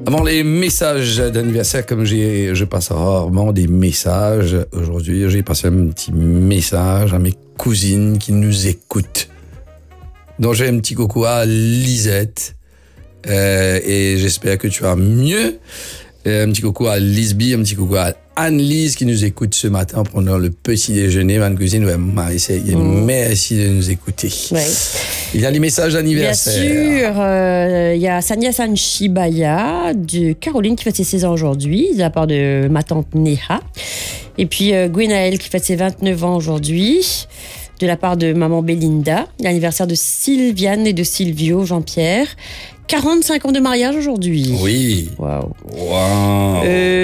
Avant les messages d'anniversaire, comme je passe rarement des messages, aujourd'hui j'ai passé un petit message à mes cousines qui nous écoutent. Donc j'ai un petit coucou à Lisette et j'espère que tu vas mieux. Un petit coucou à Lisby, un petit coucou à Anne-Lise qui nous écoute ce matin pendant le petit déjeuner. Ma cousine, merci de nous écouter. Ouais. Il y a les messages d'anniversaire. Bien sûr, il y a Sanya Sanchibaya de Caroline qui fête ses 16 ans aujourd'hui, de la part de ma tante Neha. Et puis Gwenaël qui fête ses 29 ans aujourd'hui, de la part de maman Belinda. L'anniversaire de Sylviane et de Silvio Jean-Pierre. 45 ans de mariage aujourd'hui. Oui. Waouh. Wow.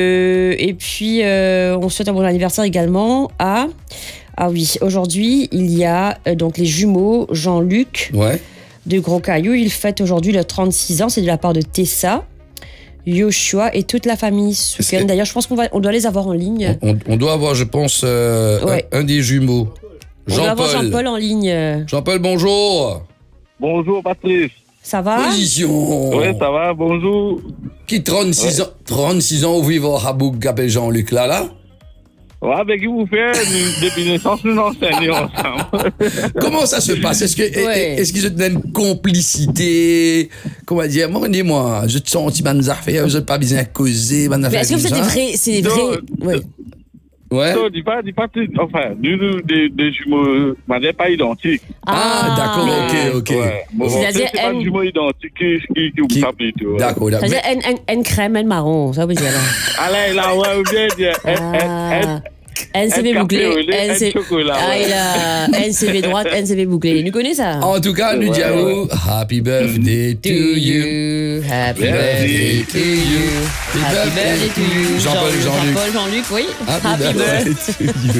Et puis, on souhaite un bon anniversaire également à... Ah oui, aujourd'hui, il y a donc les jumeaux Jean-Luc de Gros Caillou. Ils fêtent aujourd'hui leurs 36 ans. C'est de la part de Tessa, Yoshua et toute la famille Souken. D'ailleurs, je pense qu'on doit les avoir en ligne. On doit avoir, je pense, un des jumeaux. On doit avoir Jean-Paul en ligne. Jean-Paul, bonjour. Bonjour, Patrice. Ça va? Position. Oui, ça va, bonjour. Qui 36 ans, 36 ans, vous vivez au Rabouk, qu'appelle Jean-Luc là? Ouais, avec qui vous faites depuis naissance, nous enseignons ensemble. Comment ça se passe? Est-ce qu'ils ont une complicité? Comment dire? Moi, dis-moi, je te sens un petit peu affaires, je n'ai pas besoin de causer. Mais est-ce que c'est des vrais? Oui. Ouais. Non, dis pas, enfin, nous, des jumeaux, mais pas identiques. Ah, d'accord, ok. Ouais. Bon, c'est-à-dire, c'est pas des jumeaux identiques qui vous tapent et tout. D'accord. C'est-à-dire, une crème, une marron, ça veut dire là. Allez, là, ouais, bien dire. NCV bouclé. Chocolat. Ah, il a NCV droite, NCV bouclé. Nous connaissez ça? En tout cas, nous disons Happy birthday to you. Happy birthday to you. Happy birthday to you. Jean-Paul, Jean-Luc, oui. Happy birthday to you.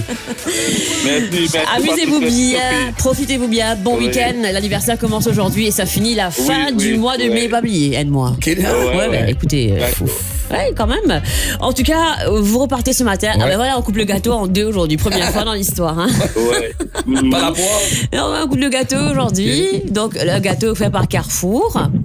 Merci. Amusez-vous bien, profitez-vous bien. Bon week-end. L'anniversaire commence aujourd'hui et ça finit la fin du mois de mai. Pas oublier, aide-moi. Ouais, écoutez. Ouais, quand même. En tout cas, vous repartez ce matin. Ah ben voilà, on coupe le gâteau en deux aujourd'hui. Première fois dans l'histoire. Hein. Ouais. Pas la poire. On coupe le gâteau aujourd'hui. Donc, le gâteau fait par Carrefour.